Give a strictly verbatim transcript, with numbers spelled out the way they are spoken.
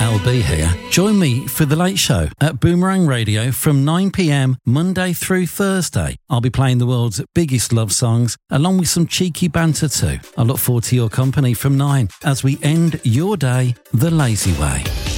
L B here. Join me for The Late Show at Boomerang Radio from nine p m Monday through Thursday. I'll be playing the world's biggest love songs along with some cheeky banter too. I look forward to your company from nine as we end your day the lazy way.